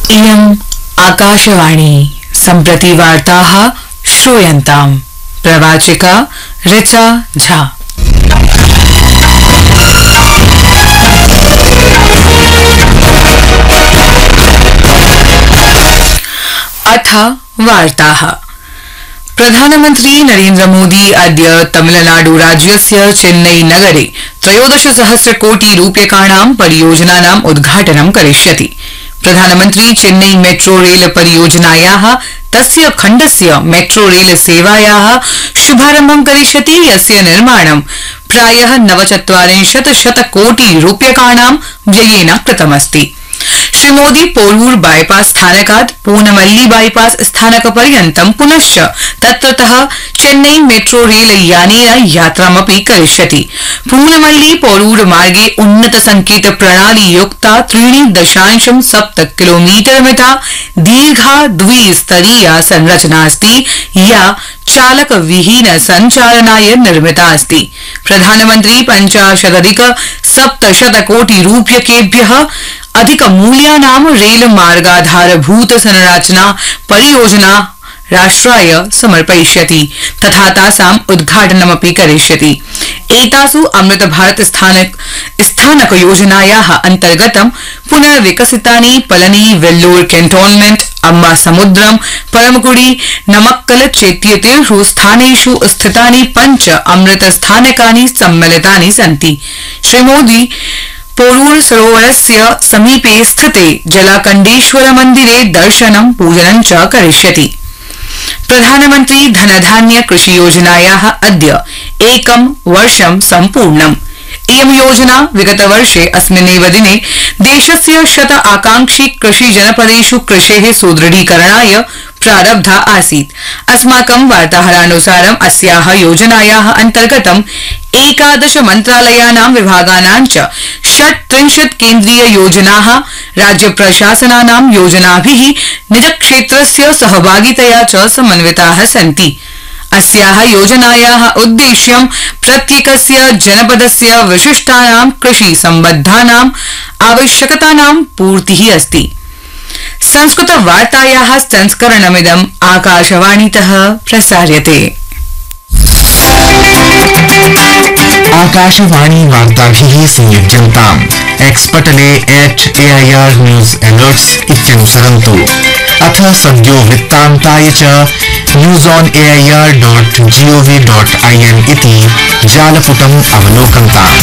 इयम् आकाशवाणी सम्प्रति वार्ताः श्रूयन्ताम्। प्रवाचिका ऋचा झा। अथ वार्ताः। प्रधानमन्त्री नरेन्द्र मोदी अद्य तमिलनाडु राज्यस्य चेन्नई नगरे 13,000 कोटि रूप्यकाणां परियोजनानाम् उद्घाटनं करिष्यति। प्रधानमन्त्री चेन्नई मेट्रो रेल परियोजनायाः तस्य खण्डस्य मेट्रो रेल सेवायाः शुभारम्भं करिष्यति, यस्य निर्माणं प्रायः 49 कोटि रूप्यकाणां व्ययेन कृतमस्ति। श्री मोदी पोरूर बाईपास स्थानकात् पूनमल्ली बाईपास स्थानकपर्यन्तं पुनश्च तत्रतः चेन्नई मेट्रो रेल यानेन यात्रामपि करिष्यति। पूनमल्ली पोरूर मार्गे उन्नत संकेत प्रणाली युक्ता 3.7 किलोमीटर मिता दीर्घा द्विस्तरीया संरचना अस्ति, या चालक विहीन संचालनाय निर्मिता अस्ति। प्रधानमन्त्री 50,700 कोटि रूप्यकेभ्यः अधिक मूल्यानां रेल मार्गाधारभूत संरचना परियोजना राष्ट्राय समर्पयिष्यति तथा तासाम् उद्घाटनमपि करिष्यति। एतासु अमृत भारत स्थानक योजनायाः अन्तर्गतं पुनर्विकसितानि पलनी वेल्लोर कैंटोनमेंट, अम्बा समुद्रम, परमकुड़ी, नमक्कल चेत्येतेषु स्थानेषु स्थितानि 5 अमृत स्थानकानि सम्मिलितानि सन्ति। श्री मोदी पोरूर सरोवरस्य समीपे स्थिते जलाकण्डेश्वर मन्दिरे दर्शनं पूजनं च करिष्यति। प्रधानमन्त्री धनधान्य कृषि योजनायाः अद्य 1 वर्षं सम्पूर्णम्। इयं योजना विगतवर्षे अस्मिन्नेव दिने देशस्य 100 आकांक्षी कृषि जनपदेषु कृषेः सुदृढीकरणाय प्रारब्धा आसीत्। अस्माकं वार्ताहरानुसारम् अस्याः योजनायाः अन्तर्गतं 11 मन्त्रालयानां विभागानां च 36 केन्द्रीय योजनाः राज्य प्रशासनानां योजनाभिः निजक्षेत्रस्य सहभागितया च समन्विताः सन्ति। अस्याः योजनायाः उद्देश्यं प्रत्येकस्य जनपदस्य विशिष्टानां कृषि सम्बद्धानां आवश्यकतानां पूर्तिः अस्ति। संस्कृत वार्तायाः संस्करणमिदम् आकाशवाणीतः प्रसार्यते। आकाशवाणी वार्ताभिः संयुज्यन्ताम्। एक्स पटले @AIR न्यूज अलर्ट्स इत्यनुसरन्तु। अथ सद्यो वृत्तान्ताय च newsonair.gov.in इति जालपुटम् अवलोकन्ताम्।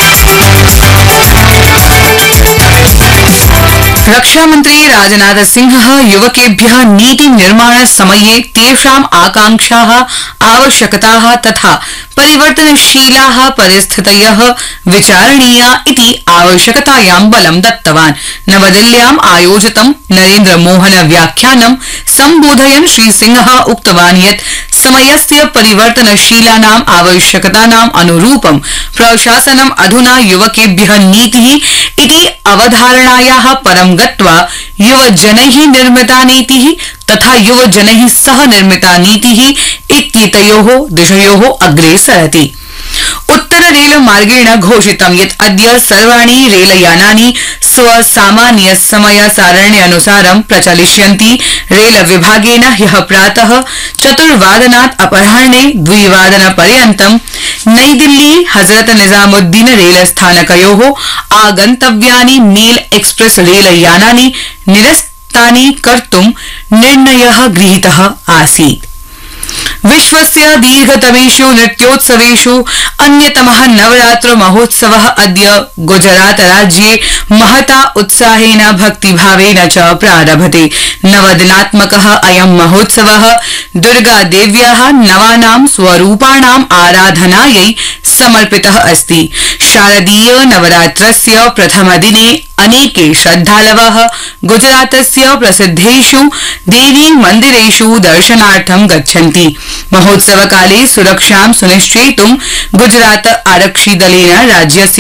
रक्षामन्त्री राजनाथ सिंहः युवकेभ्यः नीति निर्माण समये तेषाम् आकांक्षाः, आवश्यकताः तथा परिवर्तनशीलाः परिस्थितयः विचारणीया इति आवश्यकतायां बलं दत्तवान्। नवदिल्ल्याम् आयोजितं नरेन्द्र मोहन व्याख्यानं सम्बोधयन् श्री सिंहः उक्तवान् यत् समयस्य परिवर्तनशीलानाम् आवश्यकतानाम् अनुरूपं प्रशासनम् अधुना युवकेभ्यः नीतिः इति अवधारणायाः परं गत्वा युवजनैः निर्मिता नीतिः तथा युवजनैः सह निर्मिता नीतिः इत्येतयोः दिशयोः अग्रे सरति। उत्तर रेल मार्गेण घोषितं यत् अद्य सर्वाणि रेलयानानि स्वसामान्य समय सारण्यनुसारं प्रचलिष्यन्ति। रेल विभागेन ह्यः प्रातः 4 वादनात् अपराह्ने 2 वादनपर्यन्तं नई Delhi Hazrat Nizamuddin rail स्थानकयोः आगन्तव्यानि mail express रेलयानानि निरस्तानि कर्तुं निर्णयः गृहीतः आसीत्। विश्वस्य दीर्घतमेषु नृत्योत्सवेषु अन्यतमः नवरात्र महोत्सवः अद्य गुजरात राज्ये महता उत्साहेन भक्तिभावेन च प्रारभते। 9 दिनात्मकः अयं महोत्सवः दुर्गादेव्याः नवानां स्वरूपाणाम् आराधनायै समर्पितः अस्ति। शारदीय नवरात्रस्य प्रथमदिने अनेके श्रद्धालवः गुजरातस्य प्रसिद्धेषु देवी मन्दिरेषु दर्शनार्थं गच्छन्ति। महोत्सवकाले सुरक्षां सुनिश्चेतुं गुजरात आरक्षिदलेन राज्यस्य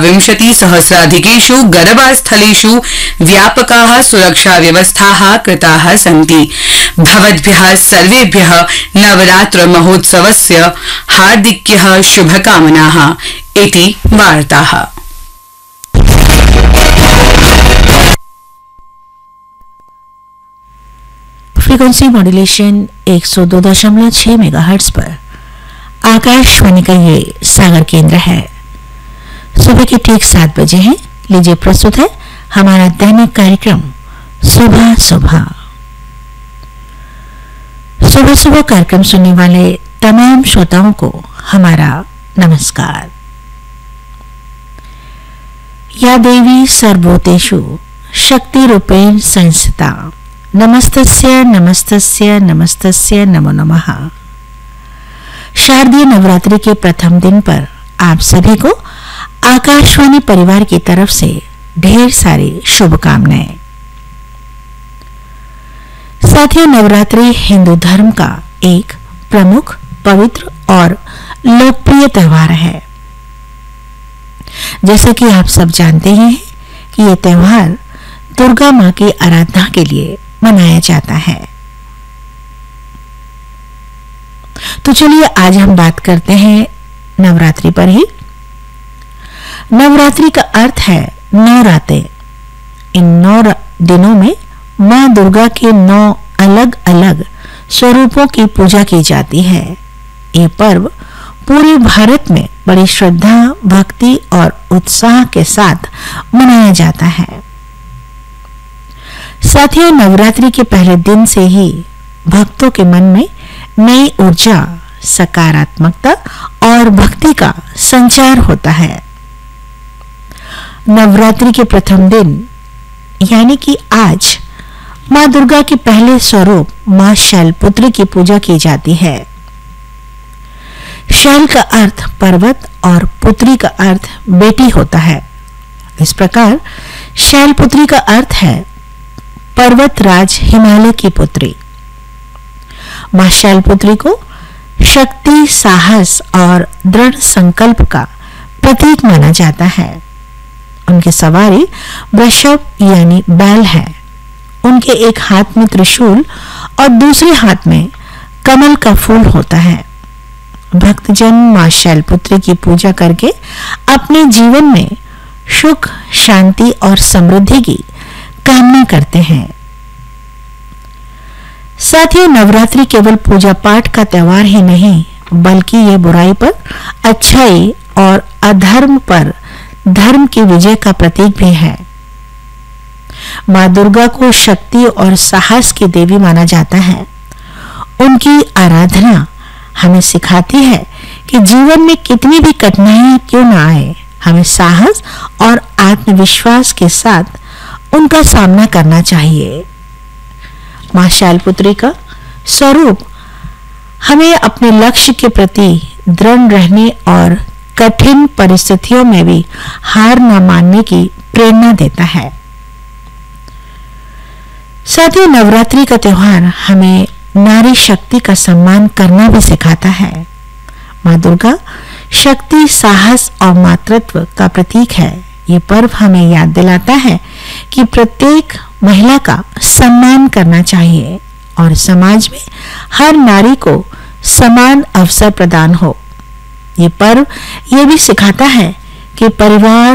22,000 गरबास्थलेषु व्यापकाः सुरक्षा व्यवस्थाः कृताः सन्ति। भवद्भ्यः सर्वेभ्यः नवरात्र महोत्सवस्य हार्दिक्यः शुभकामनाः इति वार्ताः। फ्रीक्वेंसी मॉड्यूलेशन 102.6 मेगाहर्ट्ज पर आकाशवाणी का ये सागर केंद्र है। सुबह के ठीक 7 बजे हैं। लीजिए प्रस्तुत है हमारा दैनिक कार्यक्रम सुबह सुबह। सुबह सुबह कार्यक्रम सुनने वाले तमाम श्रोताओं को हमारा नमस्कार। या देवी सर्वभूतेषु शक्ति रूपेण संस्थिता नमस्तस्य नमस्तस्य नमस्तस्य नमो नमः। शारदीय नवरात्रि के प्रथम दिन पर आप सभी को आकाशवाणी परिवार की तरफ से ढेर सारी शुभकामनाएं। साथियों, नवरात्रि हिंदू धर्म का एक प्रमुख, पवित्र और लोकप्रिय त्योहार है। जैसे कि आप सब जानते हैं कि यह त्योहार दुर्गा मां की आराधना के लिए मनाया जाता है। तो चलिए आज हम बात करते हैं नवरात्रि पर ही। नवरात्रि का अर्थ है 9 रातें। इन 9 दिनों में मां दुर्गा के 9 अलग अलग स्वरूपों की पूजा की जाती है। ये पर्व पूरे भारत में बड़ी श्रद्धा, भक्ति और उत्साह के साथ मनाया जाता है। साथियों, नवरात्रि के पहले दिन से ही भक्तों के मन में नई ऊर्जा, सकारात्मकता और भक्ति का संचार होता है। नवरात्रि के प्रथम दिन यानी कि आज मां दुर्गा के पहले स्वरूप मां शैलपुत्री की पूजा की जाती है। शैल का अर्थ पर्वत और पुत्री का अर्थ बेटी होता है। इस प्रकार शैलपुत्री का अर्थ है पर्वतराज हिमालय की पुत्री। मां शैलपुत्री को शक्ति, साहस और दृढ़ संकल्प का प्रतीक माना जाता है। उनकी सवारी वृषभ यानी बैल है। उनके एक हाथ में त्रिशूल और दूसरे हाथ में कमल का फूल होता है। भक्तजन मां शैलपुत्री की पूजा करके अपने जीवन में सुख, शांति और समृद्धि की कामना करते हैं। साथियों, नवरात्रि केवल पूजा पाठ का त्योहार ही नहीं, बल्कि यह बुराई पर अच्छाई और अधर्म पर धर्म की विजय का प्रतीक भी है। मां दुर्गा को शक्ति और साहस की देवी माना जाता है। उनकी आराधना हमें सिखाती है कि जीवन में कितनी भी कठिनाइयां क्यों न आए, हमें साहस और आत्मविश्वास के साथ उनका सामना करना चाहिए। मां शैलपुत्री का स्वरूप हमें अपने लक्ष्य के प्रति दृढ़ रहने और कठिन परिस्थितियों में भी हार न मानने की प्रेरणा देता है। साथ ही नवरात्रि का त्योहार हमें नारी शक्ति का सम्मान करना भी सिखाता है। मां दुर्गा शक्ति, साहस और मातृत्व का प्रतीक है। ये पर्व हमें याद दिलाता है कि प्रत्येक महिला का सम्मान करना चाहिए और समाज में हर नारी को समान अवसर प्रदान हो। ये पर्व ये भी सिखाता है कि परिवार